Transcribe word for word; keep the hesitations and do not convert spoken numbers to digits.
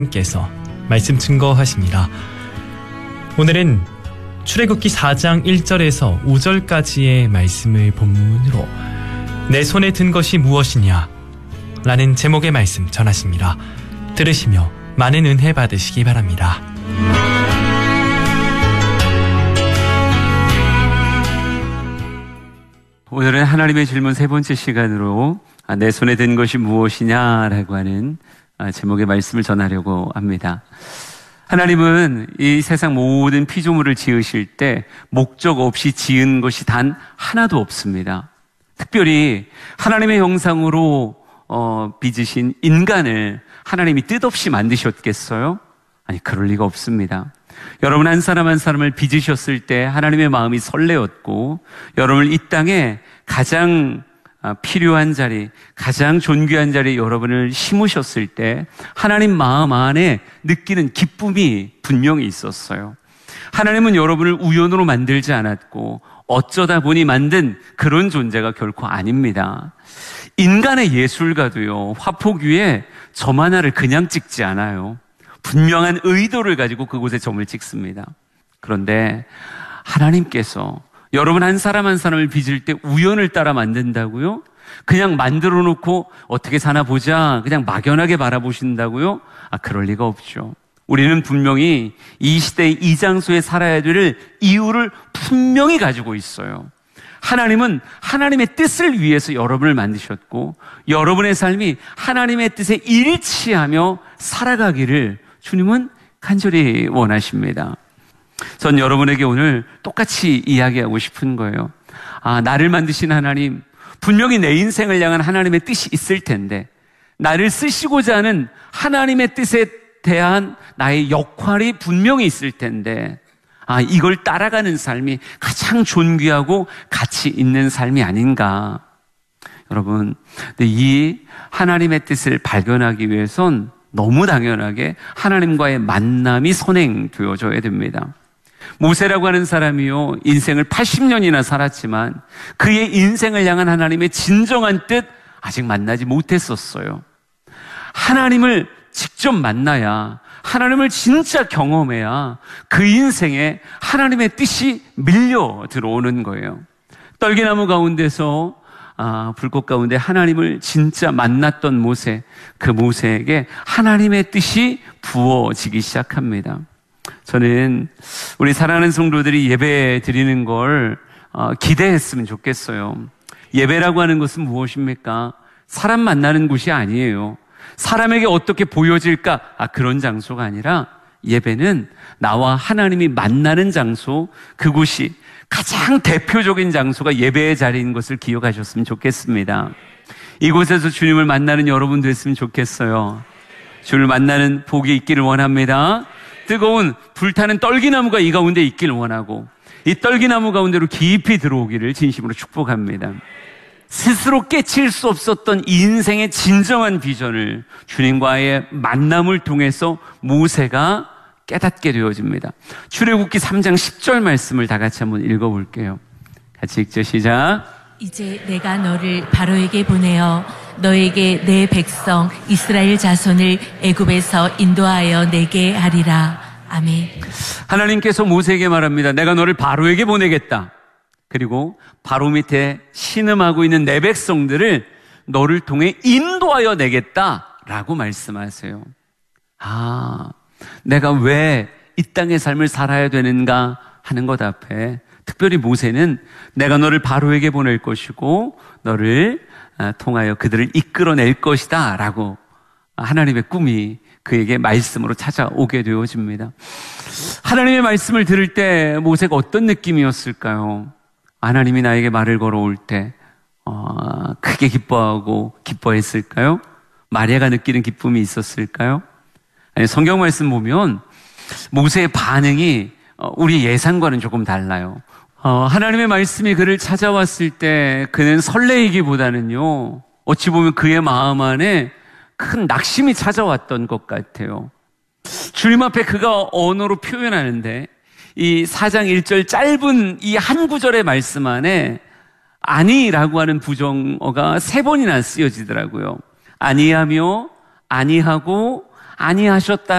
께서 말씀 증거하십니다. 오늘은 출애굽기 사 장 일 절에서 오 절까지의 말씀을 본문으로 내 손에 든 것이 무엇이냐 라는 제목의 말씀 전하십니다. 들으시며 많은 은혜 받으시기 바랍니다. 오늘은 하나님의 질문 세 번째 시간으로 내 손에 든 것이 무엇이냐라고 하는 제목의 말씀을 전하려고 합니다. 하나님은 이 세상 모든 피조물을 지으실 때 목적 없이 지은 것이 단 하나도 없습니다. 특별히 하나님의 형상으로 어, 빚으신 인간을 하나님이 뜻없이 만드셨겠어요? 아니, 그럴 리가 없습니다. 여러분 한 사람 한 사람을 빚으셨을 때 하나님의 마음이 설레었고, 여러분을 이 땅에 가장 필요한 자리, 가장 존귀한 자리에 여러분을 심으셨을 때 하나님 마음 안에 느끼는 기쁨이 분명히 있었어요. 하나님은 여러분을 우연으로 만들지 않았고 어쩌다 보니 만든 그런 존재가 결코 아닙니다. 인간의 예술가도요, 화폭 위에 점 하나를 그냥 찍지 않아요. 분명한 의도를 가지고 그곳에 점을 찍습니다. 그런데 하나님께서 여러분 한 사람 한 사람을 빚을 때 우연을 따라 만든다고요? 그냥 만들어 놓고 어떻게 사나 보자 그냥 막연하게 바라보신다고요? 아, 그럴 리가 없죠. 우리는 분명히 이 시대의 이 장소에 살아야 될 이유를 분명히 가지고 있어요. 하나님은 하나님의 뜻을 위해서 여러분을 만드셨고, 여러분의 삶이 하나님의 뜻에 일치하며 살아가기를 주님은 간절히 원하십니다. 전 여러분에게 오늘 똑같이 이야기하고 싶은 거예요. 아, 나를 만드신 하나님, 분명히 내 인생을 향한 하나님의 뜻이 있을 텐데, 나를 쓰시고자 하는 하나님의 뜻에 대한 나의 역할이 분명히 있을 텐데, 아, 이걸 따라가는 삶이 가장 존귀하고 가치 있는 삶이 아닌가. 여러분, 이 하나님의 뜻을 발견하기 위해선 너무 당연하게 하나님과의 만남이 선행되어져야 됩니다. 모세라고 하는 사람이요, 인생을 팔십 년이나 살았지만 그의 인생을 향한 하나님의 진정한 뜻 아직 만나지 못했었어요. 하나님을 직접 만나야, 하나님을 진짜 경험해야 그 인생에 하나님의 뜻이 밀려 들어오는 거예요. 떨기나무 가운데서 아, 불꽃 가운데 하나님을 진짜 만났던 모세, 그 모세에게 하나님의 뜻이 부어지기 시작합니다. 저는 우리 사랑하는 성도들이 예배 드리는 걸 어, 기대했으면 좋겠어요. 예배라고 하는 것은 무엇입니까? 사람 만나는 곳이 아니에요. 사람에게 어떻게 보여질까? 아, 그런 장소가 아니라 예배는 나와 하나님이 만나는 장소, 그곳이 가장 대표적인 장소가 예배의 자리인 것을 기억하셨으면 좋겠습니다. 이곳에서 주님을 만나는 여러분 됐으면 좋겠어요. 주를 만나는 복이 있기를 원합니다. 뜨거운 불타는 떨기나무가 이 가운데 있기를 원하고, 이 떨기나무 가운데로 깊이 들어오기를 진심으로 축복합니다. 스스로 깨칠 수 없었던 인생의 진정한 비전을 주님과의 만남을 통해서 모세가 깨닫게 되어집니다. 출애굽기 삼 장 십 절 말씀을 다 같이 한번 읽어볼게요. 같이 읽죠. 시작. 이제 내가 너를 바로에게 보내어 너에게 내 백성 이스라엘 자손을 애굽에서 인도하여 내게 하리라. 아멘. 하나님께서 모세에게 말합니다. 내가 너를 바로에게 보내겠다. 그리고 바로 밑에 신음하고 있는 내 백성들을 너를 통해 인도하여 내겠다라고 말씀하세요. 아, 내가 왜 이 땅의 삶을 살아야 되는가 하는 것 앞에 특별히 모세는 내가 너를 바로에게 보낼 것이고 너를 통하여 그들을 이끌어낼 것이다 라고 하나님의 꿈이 그에게 말씀으로 찾아오게 되어집니다. 하나님의 말씀을 들을 때 모세가 어떤 느낌이었을까요? 하나님이 나에게 말을 걸어올 때 어, 크게 기뻐하고 기뻐했을까요? 마리아가 느끼는 기쁨이 있었을까요? 아니, 성경 말씀 보면 모세의 반응이 우리 예상과는 조금 달라요. 어, 하나님의 말씀이 그를 찾아왔을 때 그는 설레이기보다는요, 어찌 보면 그의 마음 안에 큰 낙심이 찾아왔던 것 같아요. 주님 앞에 그가 언어로 표현하는데 이 사 장 일 절 짧은 이 한 구절의 말씀 안에 아니라고 하는 부정어가 세 번이나 쓰여지더라고요. 아니하며, 아니하고, 아니하셨다